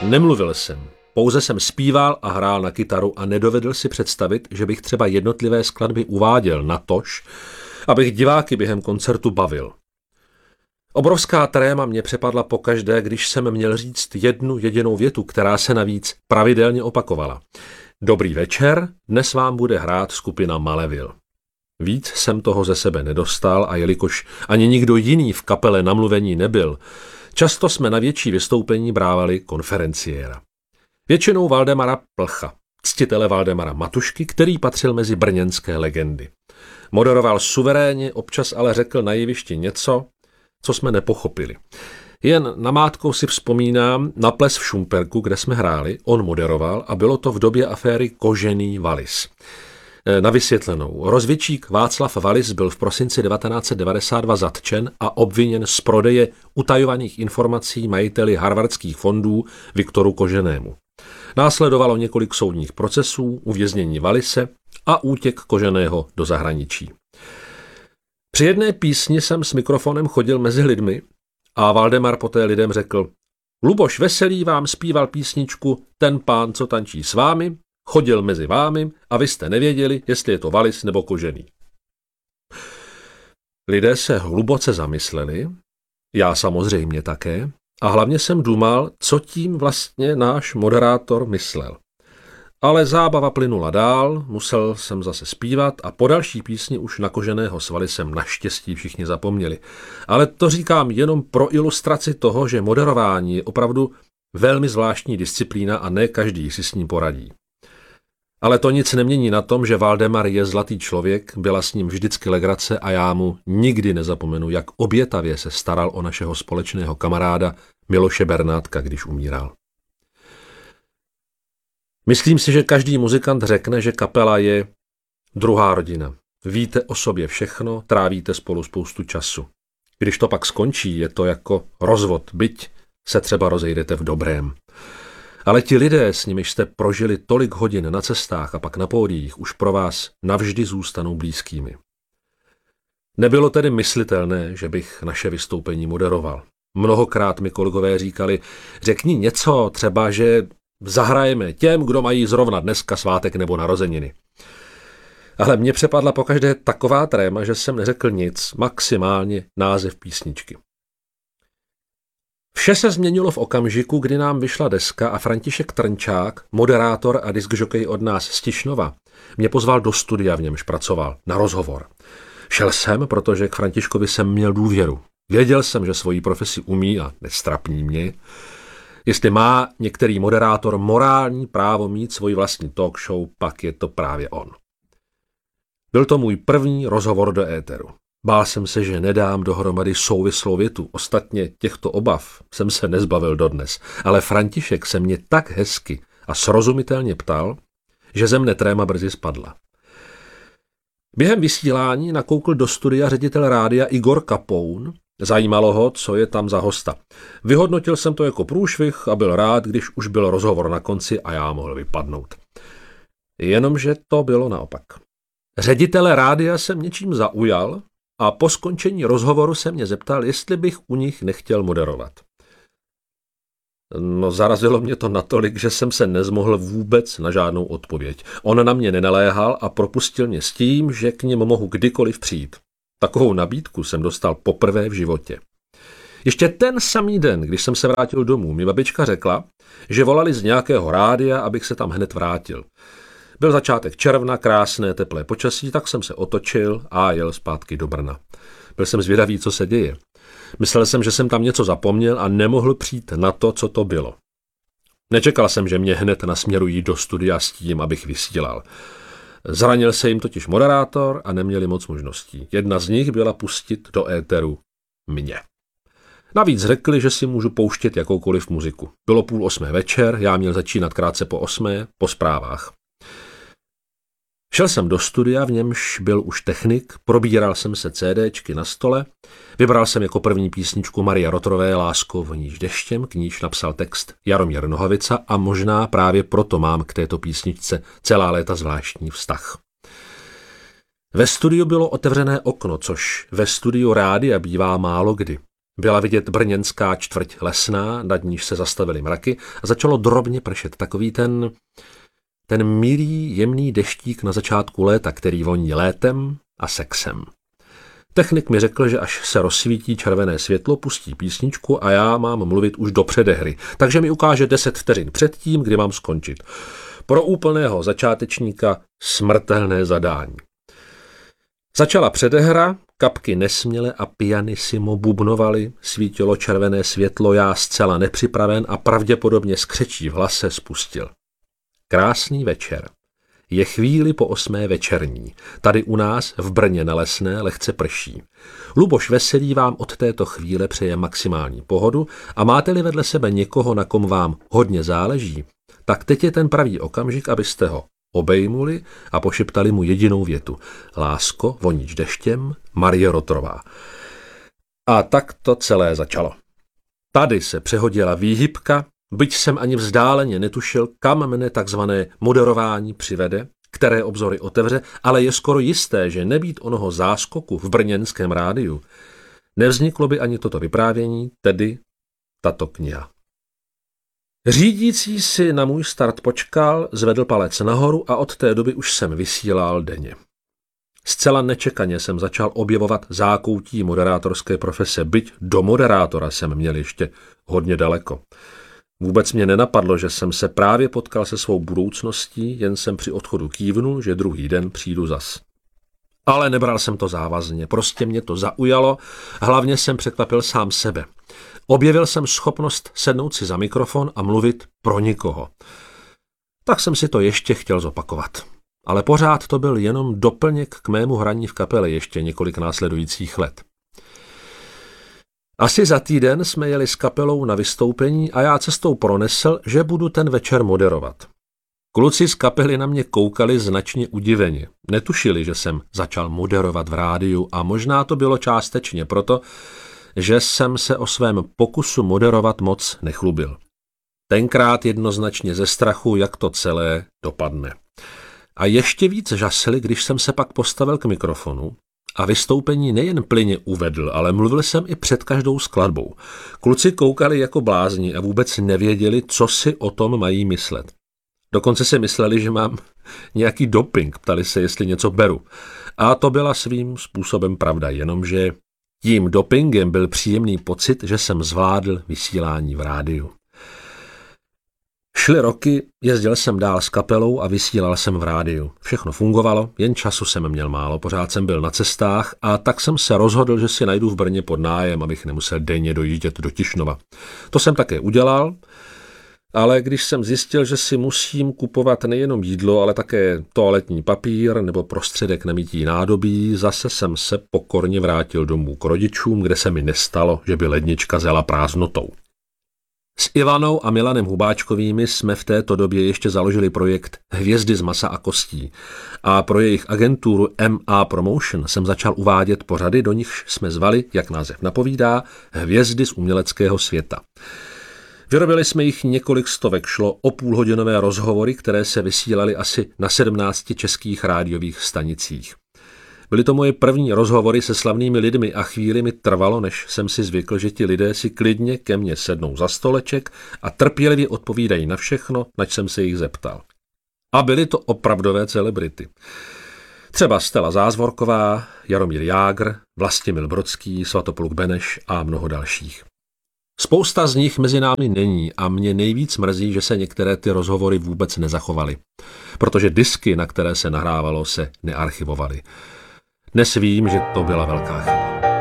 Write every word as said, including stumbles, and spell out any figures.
Nemluvil jsem, pouze jsem zpíval a hrál na kytaru a nedovedl si představit, že bych třeba jednotlivé skladby uváděl natož, abych diváky během koncertu bavil. Obrovská tréma mě přepadla pokaždé, když jsem měl říct jednu jedinou větu, která se navíc pravidelně opakovala. Dobrý večer, dnes vám bude hrát skupina Maleville. Víc jsem toho ze sebe nedostal a jelikož ani nikdo jiný v kapele na mluvení nebyl, často jsme na větší vystoupení brávali konferenciéra. Většinou Valdemara Plcha, ctitele Valdemara Matušky, který patřil mezi brněnské legendy. Moderoval suverénně, občas ale řekl na jevišti něco, co jsme nepochopili. Jen namátkou si vzpomínám na ples v Šumperku, kde jsme hráli, on moderoval a bylo to v době aféry Kožený Valis. Na vysvětlenou, rozvědčík Václav Valis byl v prosinci devatenáct set devadesát dva zatčen a obviněn z prodeje utajovaných informací majiteli harvardských fondů Viktoru Koženému. Následovalo několik soudních procesů, uvěznění Valise a útěk Koženého do zahraničí. Při jedné písni jsem s mikrofonem chodil mezi lidmi a Valdemar poté lidem řekl: Luboš Veselý vám zpíval písničku Ten pán, co tančí s vámi, chodil mezi vámi a vy jste nevěděli, jestli je to Valis nebo Kožený. Lidé se hluboce zamysleli, já samozřejmě také, a hlavně jsem dumal, co tím vlastně náš moderátor myslel. Ale zábava plynula dál, musel jsem zase zpívat a po další písni už na Koženého s Valisem naštěstí všichni zapomněli. Ale to říkám jenom pro ilustraci toho, že moderování je opravdu velmi zvláštní disciplína a ne každý si s ním poradí. Ale to nic nemění na tom, že Valdemar je zlatý člověk, byla s ním vždycky legrace a já mu nikdy nezapomenu, jak obětavě se staral o našeho společného kamaráda Miloše Bernátka, když umíral. Myslím si, že každý muzikant řekne, že kapela je druhá rodina. Víte o sobě všechno, trávíte spolu spoustu času. Když to pak skončí, je to jako rozvod, byť se třeba rozejdete v dobrém. Ale ti lidé, s nimiž jste prožili tolik hodin na cestách a pak na pódiích, už pro vás navždy zůstanou blízkými. Nebylo tedy myslitelné, že bych naše vystoupení moderoval. Mnohokrát mi kolegové říkali, řekni něco, třeba, že zahrajeme těm, kdo mají zrovna dneska svátek nebo narozeniny. Ale mě přepadla pokaždé taková tréma, že jsem neřekl nic, maximálně název písničky. Vše se změnilo v okamžiku, kdy nám vyšla deska a František Trnčák, moderátor a diskžokej od nás z Tišnova, mě pozval do studia, v němž pracoval, na rozhovor. Šel jsem, protože k Františkovi jsem měl důvěru. Věděl jsem, že svoji profesi umí a nestrapní mě. Jestli má některý moderátor morální právo mít svoji vlastní talk show, pak je to právě on. Byl to můj první rozhovor do éteru. Bál jsem se, že nedám dohromady souvislou větu. Ostatně těchto obav jsem se nezbavil dodnes. Ale František se mě tak hezky a srozumitelně ptal, že ze mne tréma brzy spadla. Během vysílání nakoukl do studia ředitel rádia Igor Kapoun. Zajímalo ho, co je tam za hosta. Vyhodnotil jsem to jako průšvih a byl rád, když už byl rozhovor na konci a já mohl vypadnout. Jenomže to bylo naopak. Ředitel rádia jsem něčím zaujal a po skončení rozhovoru se mě zeptal, jestli bych u nich nechtěl moderovat. No, zarazilo mě to natolik, že jsem se nezmohl vůbec na žádnou odpověď. On na mě nenaléhal a propustil mě s tím, že k nim mohu kdykoliv přijít. Takovou nabídku jsem dostal poprvé v životě. Ještě ten samý den, když jsem se vrátil domů, mi babička řekla, že volali z nějakého rádia, abych se tam hned vrátil. Byl začátek června, krásné teplé počasí, tak jsem se otočil a jel zpátky do Brna. Byl jsem zvědavý, co se děje. Myslel jsem, že jsem tam něco zapomněl a nemohl přijít na to, co to bylo. Nečekal jsem, že mě hned nasměrují do studia s tím, abych vysílal. Zranil se jim totiž moderátor a neměli moc možností. Jedna z nich byla pustit do éteru mě. Navíc řekli, že si můžu pouštět jakoukoliv muziku. Bylo půl osmé večer, já měl začínat krátce po osmé, po zprávách. Šel jsem do studia, v němž byl už technik, probíral jsem se CDčky na stole, vybral jsem jako první písničku Marie Rotrové Lásko voníš deštěm, k níž napsal text Jaromír Nohavica a možná právě proto mám k této písničce celá léta zvláštní vztah. Ve studiu bylo otevřené okno, což ve studiu rádia bývá málo kdy. Byla vidět brněnská čtvrť Lesná, nad níž se zastavily mraky a začalo drobně pršet. Takový ten, ten milý, jemný deštík na začátku léta, který voní létem a sexem. Technik mi řekl, že až se rozsvítí červené světlo, pustí písničku a já mám mluvit už do předehry, takže mi ukáže deset vteřin předtím, kdy mám skončit. Pro úplného začátečníka smrtelné zadání. Začala předehra, kapky nesměle a pianissimo bubnovaly, svítilo červené světlo, já zcela nepřipraven a pravděpodobně s křečí v hlase spustil. Krásný večer. Je chvíli po osmé večerní. Tady u nás v Brně na Lesné lehce prší. Luboš Veselý vám od této chvíle přeje maximální pohodu a máte-li vedle sebe někoho, na kom vám hodně záleží, tak teď je ten pravý okamžik, abyste ho obejmuli a pošeptali mu jedinou větu. Lásko, voníš deštěm, Marie Rotrová. A tak to celé začalo. Tady se přehodila výhybka, byť jsem ani vzdáleně netušil, kam mne takzvané moderování přivede, které obzory otevře, ale je skoro jisté, že nebýt onoho záskoku v brněnském rádiu, nevzniklo by ani toto vyprávění, tedy tato kniha. Řídící si na můj start počkal, zvedl palec nahoru a od té doby už jsem vysílal denně. Zcela nečekaně jsem začal objevovat zákoutí moderátorské profese, byť do moderátora jsem měl ještě hodně daleko. Vůbec mě nenapadlo, že jsem se právě potkal se svou budoucností, jen jsem při odchodu kývnul, že druhý den přijdu zas. Ale nebral jsem to závazně, prostě mě to zaujalo, hlavně jsem překvapil sám sebe. Objevil jsem schopnost sednout si za mikrofon a mluvit pro nikoho. Tak jsem si to ještě chtěl zopakovat. Ale pořád to byl jenom doplněk k mému hraní v kapele ještě několik následujících let. Asi za týden jsme jeli s kapelou na vystoupení a já cestou pronesl, že budu ten večer moderovat. Kluci z kapely na mě koukali značně udiveně. Netušili, že jsem začal moderovat v rádiu a možná to bylo částečně proto, že jsem se o svém pokusu moderovat moc nechlubil. Tenkrát jednoznačně ze strachu, jak to celé dopadne. A ještě víc žasli, když jsem se pak postavil k mikrofonu a vystoupení nejen plynně uvedl, ale mluvil jsem i před každou skladbou. Kluci koukali jako blázni a vůbec nevěděli, co si o tom mají myslet. Dokonce si mysleli, že mám nějaký doping, ptali se, jestli něco beru. A to byla svým způsobem pravda, jenomže tím dopingem byl příjemný pocit, že jsem zvládl vysílání v rádiu. Šly roky, jezdil jsem dál s kapelou a vysílal jsem v rádiu. Všechno fungovalo, jen času jsem měl málo, pořád jsem byl na cestách a tak jsem se rozhodl, že si najdu v Brně pod nájem, abych nemusel denně dojíždět do Tišnova. To jsem také udělal, ale když jsem zjistil, že si musím kupovat nejenom jídlo, ale také toaletní papír nebo prostředek na mytí nádobí, zase jsem se pokorně vrátil domů k rodičům, kde se mi nestalo, že by lednička zela prázdnotou. S Ivanou a Milanem Hubáčkovými jsme v této době ještě založili projekt Hvězdy z masa a kostí a pro jejich agenturu M A Promotion jsem začal uvádět pořady, do nichž jsme zvali, jak název napovídá, hvězdy z uměleckého světa. Vyrobili jsme jich několik stovek, šlo o půlhodinové rozhovory, které se vysílaly asi na sedmnácti českých rádiových stanicích. Byly to moje první rozhovory se slavnými lidmi a chvíli mi trvalo, než jsem si zvykl, že ti lidé si klidně ke mně sednou za stoleček a trpělivě odpovídají na všechno, nač jsem se jich zeptal. A byly to opravdové celebrity. Třeba Stella Zázvorková, Jaromír Jágr, Vlastimil Brodský, Svatopluk Beneš a mnoho dalších. Spousta z nich mezi námi není a mě nejvíc mrzí, že se některé ty rozhovory vůbec nezachovaly, protože disky, na které se nahrávalo, se nearchivovaly. Dnes vím, že to byla velká chyba.